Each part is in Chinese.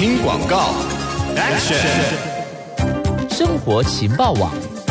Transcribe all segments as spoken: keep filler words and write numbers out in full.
听广告 ，Action！ 生活情报网。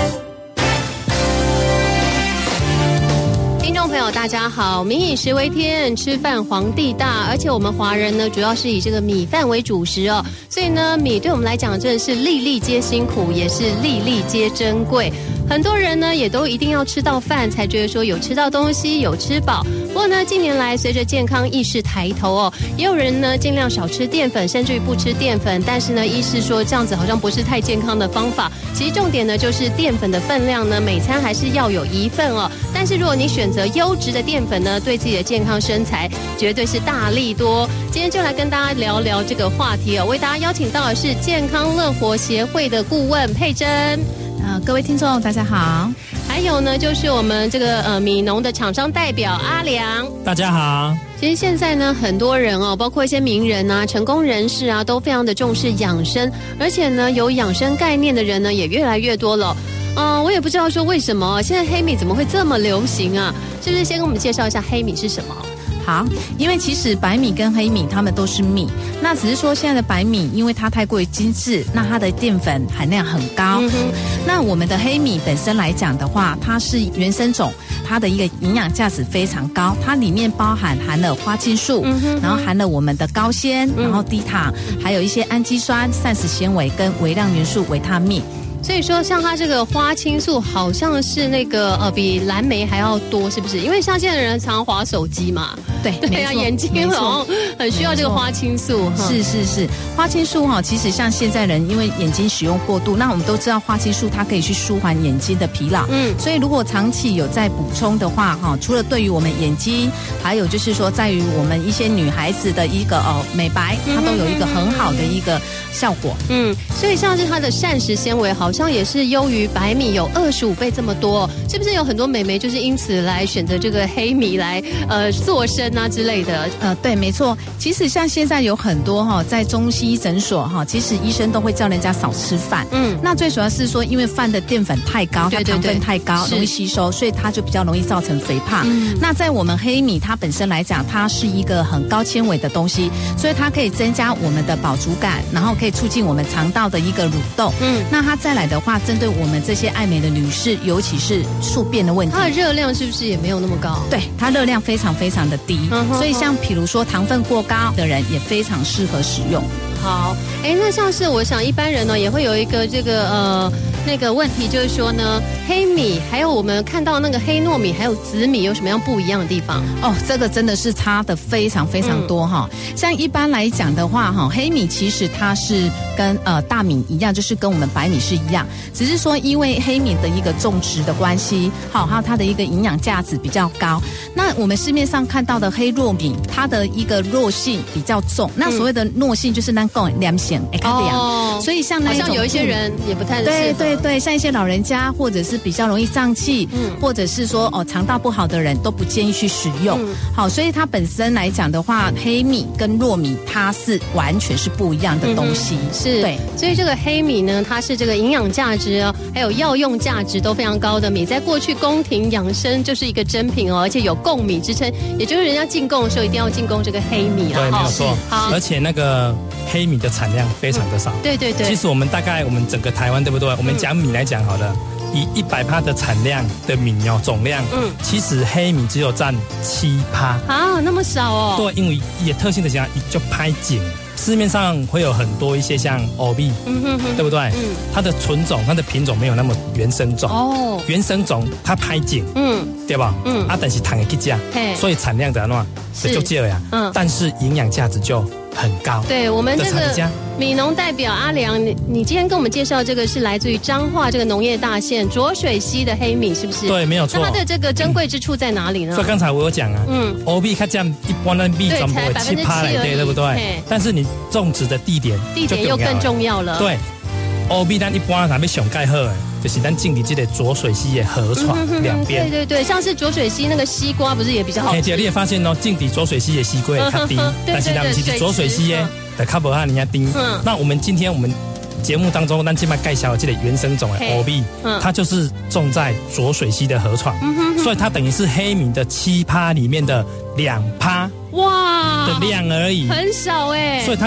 听众朋友大家好，民以食为天，吃饭皇帝大，而且我们华人呢主要是以这个米饭为主食哦，所以呢米对我们来讲真的是粒粒皆辛苦，也是粒粒皆珍贵。很多人呢也都一定要吃到饭才觉得说有吃到东西，有吃饱。不过呢近年来随着健康意识抬头哦，也有人呢尽量少吃淀粉，甚至于不吃淀粉，但是呢医师说这样子好像不是太健康的方法。其实重点呢就是淀粉的分量呢每餐还是要有一份哦，但是如果你选择优质的淀粉呢，对自己的健康身材绝对是大利多。今天就来跟大家聊聊这个话题哦，为大家邀请到的是健康乐活协会的顾问佩珍。 呃，各位听众大家好。 还有呢就是我们这个呃米农的厂商代表阿良。 大家好。 其实现在呢很多人哦，包括一些名人啊、成功人士啊，都非常的重视养生，而且呢有养生概念的人呢也越来越多了。嗯、呃，我也不知道说为什么现在黑米怎么会这么流行啊？是不是先跟我们介绍一下黑米是什么？ 好，因为其实白米跟黑米它们都是米，那只是说现在的白米因为它太过于精致，那它的淀粉含量很高。嗯、那我们的黑米本身来讲的话，它是原生种，它的一个营养价值非常高，它里面包含含了花青素，嗯、然后含了我们的高纤，嗯、然后低糖，还有一些氨基酸、膳食纤维跟微量元素维他命。 所以说像它这个花青素好像是那个呃比蓝莓还要多，是不是？因为像现在的人常常滑手机嘛， 对对啊，眼睛好像很需要这个花青素。 是是是，花青素哈，其实像现在人因为眼睛使用过度，那我们都知道花青素它可以去舒缓眼睛的疲劳，嗯，所以如果长期有在补充的话哈，除了对于我们眼睛，还有就是说在于我们一些女孩子的一个哦美白，它都有一个很好的一个效果。 嗯，所以像是它的膳食纤维好。好像也是优于白米有二十五倍这么多，是不是有很多美眉就是因此来选择这个黑米来呃塑身啊之类的？ 呃，对，没错。其实像现在有很多哈、哦，在中西医诊所哈、哦，其实医生都会叫人家少吃饭。嗯，那最主要是说，因为饭的淀粉太高，它糖分太高，容易吸收，所以它就比较容易造成肥胖。嗯，那在我们黑米它本身来讲，它是一个很高纤维的东西，所以它可以增加我们的饱足感，然后可以促进我们肠道的一个蠕动。嗯，那它再来的话，针对我们这些爱美的女士，尤其是宿便的问题， 它的热量是不是也没有那么高？ 对，它热量非常非常的低，嗯、所以像比如说糖分过高的人也非常适合使用。 好，哎，那像是我想一般人呢也会有一个这个呃那个问题，就是说呢，黑米还有我们看到那个黑糯米还有紫米有什么样不一样的地方？ 哦，这个真的是差的非常非常多哈、嗯。像一般来讲的话哈，黑米其实它是跟呃大米一样，就是跟我们白米是一样，只是说因为黑米的一个种植的关系，好，还有它的一个营养价值比较高。那我们市面上看到的黑糯米，它的一个糯性比较重。那所谓的糯性就是那种凉性，哎，凉。哦，所以像那一种， 好像有一些人也不太适合。 对对对，像一些老人家或者是比较容易胀气，嗯，或者是说哦肠道不好的人都不建议去使用。嗯、好，所以它本身来讲的话，黑米跟糯米它是完全是不一样的东西。嗯、 是，对。所以这个黑米呢，它是这个营养价值还有药用价值都非常高的米，在过去宫廷养生就是一个珍品哦，而且有贡米之称，也就是人家进贡的时候一定要进贡这个黑米啦。 对，没有错。 好， 而且那个黑米的产量非常的少。 嗯、对对对。 其实我们大概我们整个台湾对不对？我们讲米来讲好了，嗯、以一百趴的产量的米哦总量，嗯，其实黑米只有占七趴。 啊，那么少哦。 对，因为也特性的讲，就拍紧。市面上会有很多一些像欧米，嗯哼哼，对不对？嗯，它的纯种、它的品种没有那么原生种哦，原生种它拍紧，嗯，对吧？嗯，啊，但是糖也去价，所以产量的话就少呀，嗯，但是营养价值就很高。 对我们这个米农代表阿良，你你今天跟我们介绍这个是来自于彰化这个农业大县浊水溪的黑米，是不是？ 对，没有错。 那它的这个珍贵之处在哪里呢？ 所以刚才我有讲啊，嗯，欧米它这样一般的米全部会七趴来对，对不对？但是你种植的地点地点又更重要了。 对，欧米咱一般咱要上盖好的，就是咱种的这个浊水溪的河床两边。 对对对，像是浊水溪那个西瓜不是也比较好吃？ 而且你也发现哦，种的浊水溪的西瓜也较低，但是咱们其实浊水溪的的较无哈人家低。那我们今天我们节目当中，咱今麦介绍这个原生种的欧米，它就是种在浊水溪的河床，所以它等于是黑米的七趴里面的两趴哇的量而已， 很少哎。 所以它的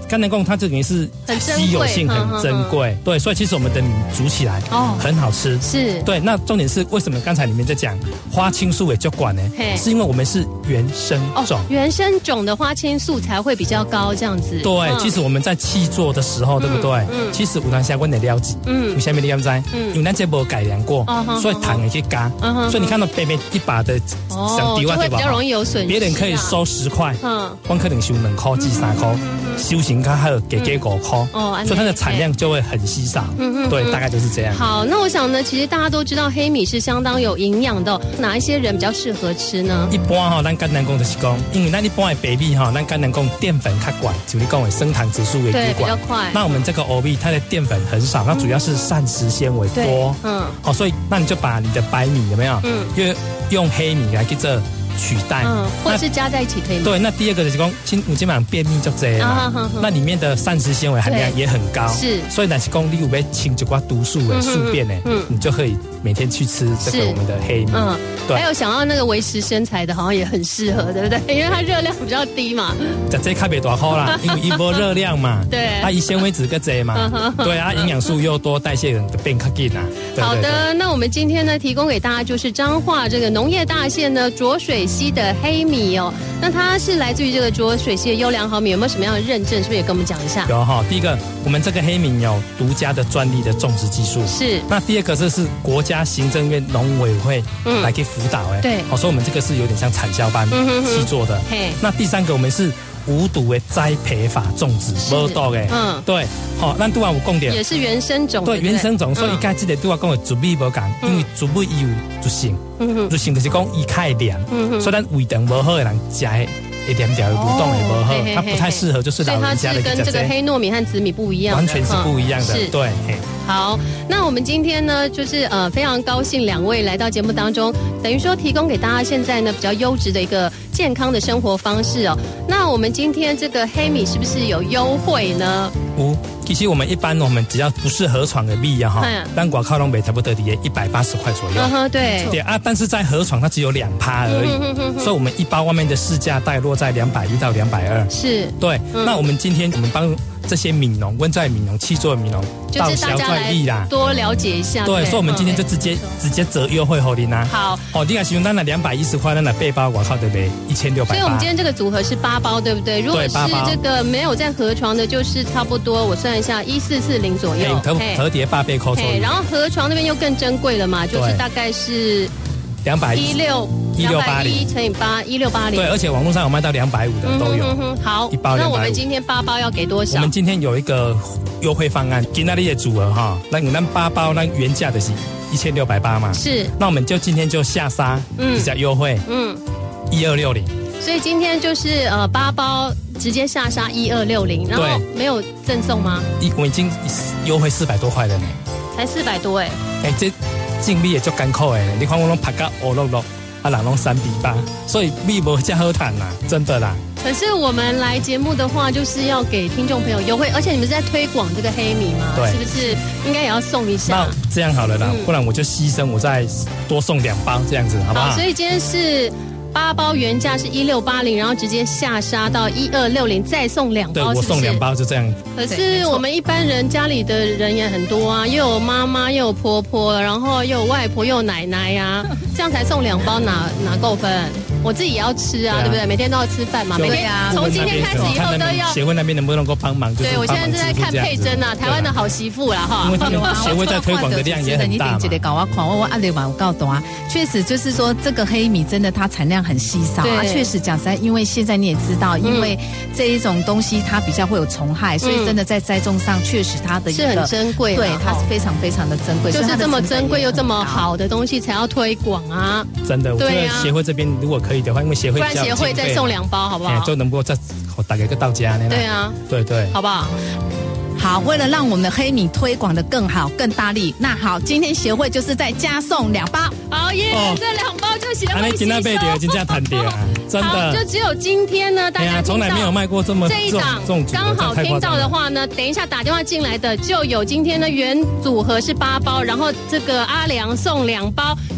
甘南贡它这等于是稀有性很珍贵，对，所以其实我们的米煮起来哦很好吃， 是对。 那重点是为什么刚才里面在讲花青素也就管呢？是因为我们是原生种， 哦、原生种的花青素才会比较高，这样子。 对，嗯、其实我们在契作的时候，对不对？嗯，其实有当下我得了解，嗯，有下面你要知，嗯，因为咱这没改良过，哦、所以糖也可以加，嗯、所以你看到北边一把的小迪瓦对吧？比较容易有损失、啊。 别人可以收十块，嗯，光可能收两块至三块，修行它还有给给五块，哦，所以它的产量就会很稀少，嗯对，大概就是这样。 好，那我想呢，其实大家都知道黑米是相当有营养的、哦，哪一些人比较适合吃呢？ 一般哈、哦，咱甘南贡就是讲，因为咱一般的白米哈，咱甘南贡淀粉较管，就你讲的升糖指数也对比较快。 那我们这个欧米它的淀粉很少，它主要是膳食纤维多，嗯，哦，所以那你就把你的白米有没有，嗯，用用黑米来去做取代，嗯， 或者是加在一起可以吗？ 对，那第二个就是讲，今我基本上便秘就这样嘛、啊嗯嗯，那里面的膳食纤维含量也很高，是，所以那是讲你有要清一寡毒素的宿便呢，嗯，你就可以每天去吃这个我们的黑米，嗯， 对。还有想要那个维持身材的，好像也很适合，对不对？因为它热量比较低嘛。 在这卡别大块啦，因为一波热量嘛， 对， 它以纤维质个这嘛，对啊，营养素又多，代谢人的变较紧啊。 好的，那我们今天呢，提供给大家就是彰化这个农业大县呢浊水溪的黑米哦，那它是来自于这个浊水溪的优良好米，有没有什么样的认证？是不是也跟我们讲一下？ 有哈，第一个，我们这个黑米有独家的专利的种植技术， 是。 那第二个，这是国家行政院农委会来给辅导哎、嗯，对，好，所以我们这个是有点像产销班去做的。嘿，那第三个，我们是无毒的栽培法种植，无毒的，嗯，对，好、哦，那对啊，我讲点也是原生种， 对，原生种，所以一开始的对我讲的主米无讲，因为主米有毒性，嗯毒性就是讲伊开凉，嗯所以咱胃肠无好的人食一点点蠕动也不好，它不太适合就是老人家的。 所以它是跟这个黑糯米和紫米不一样的， 完全是不一样的。是，对。 好，那我们今天呢，就是呃非常高兴两位来到节目当中，等于说提供给大家现在呢比较优质的一个健康的生活方式哦。那我们今天这个黑米是不是有优惠呢？ 有，其实我们一般我们只要不是河床的米啊哈，但广靠东北差不多的一百八十块左右。 嗯哼，对。 对啊，但是在河床它只有两趴而已，嗯、哼哼哼所以我们一包外面的市价大概落在两百一到两百二。 是， 对、嗯。那我们今天我们帮这些米农、温在米农、契作的米农， 就是大家来多了解一下。 对，所以我们今天就直接直接折优惠给你拿。 好， 哦，你看使用单的两百一十块，那的背包我靠对不对？一千六百。 所以我们今天这个组合是八包，对不对？如果是这个没有在河床的，就是差不多我算一下一四四零左右。 折折叠八倍扣除。 然后河床那边又更珍贵了嘛，就是大概是两百一六。 一六八零乘以八，一六八零。 对，而且网络上有卖到两百五的都有。嗯哼哼好，一包那我们今天八包要给多少？ 我们今天有一个优惠方案，今天的组合哈，那你那八包那原价的是一千六百八嘛？ 是。 那我们就今天就下杀，比较优惠，嗯，一二六零。 所以今天就是呃八包直接下杀一二六零，然后没有赠送吗？ 一我已经优惠四百多块了呢。 才四百多哎。 哎，这净米也就干扣哎，你看我拢拍到乌落落。啊，人拢三比八，所以米无这好谈啦，真的啦。 可是我们来节目的话，就是要给听众朋友优惠，而且你们是在推广这个黑米嘛，对，是不是应该也要送一下？ 那这样好了啦，嗯、不然我就牺牲，我再多送两包这样子，好不好？ 好，所以今天是八包原价是一六八零，然后直接下杀到一二六零，再送两包， 对，我送两包就这样。 可是我们一般人家里的人也很多啊，又有妈妈，又有婆婆，然后又有外婆，又有奶奶呀、啊，这样才送两包哪哪够分？我自己也要吃啊， 对, 啊对不对？每天都要吃饭嘛，每天从今天开始以后都要。 协会那边能不能够帮忙？ 对，我现在正在看佩珍啊，台湾的好媳妇啦哈。 因为他们协会在推广的量也很大嘛。 我我阿里嘛，我告诉啊，确实就是说这个黑米真的它产量很稀少啊。确实讲实在，因为现在你也知道，因为这一种东西它比较会有虫害，所以真的在栽种上确实它的一个是很珍贵， 对，它是非常非常的珍贵， 就是这么珍贵又这么好的东西才要推广啊。 真的，我觉得协会这边如果可以的话，因为协会。 协会再送两包，好不好？ 就能够再打给个到家呢。 对啊， 对对， 好不好？ 好，为了让我们的黑米推广的更好、更大力，那好，今天协会就是再加送两包。 好耶，哦、这两包就协会吸收。 今天被跌，今天谈跌啊，真的。 就只有今天呢，大家从来没有卖过这么这一档，刚好听到的话呢，等一下打电话进来的就有今天的原组合是八包，然后这个阿良送两包。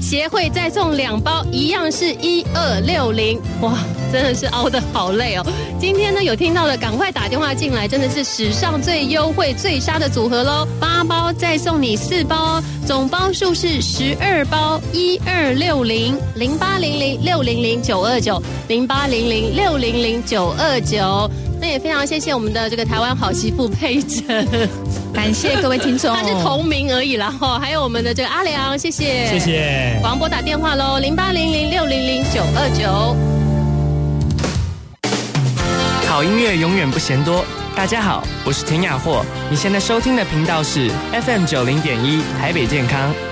协会再送两包，一样是一二六零。哇，真的是熬得好累哦。今天呢有听到的赶快打电话进来，真的是史上最优惠最杀的组合咯，八包再送你四包，总包数是十二包，一二六零零八零零六零零九二九零八零零六零零九二九。那也非常谢谢我们的这个台湾好媳妇佩珍， 感谢各位听众， 他是同名而已啦哈。还有我们的这个阿良，谢谢， 谢谢。 广播打电话喽，零八零零六零零九二九。 好音乐永远不嫌多。大家好，我是田雅霍，你现在收听的频道是 F M 九零点一台北健康。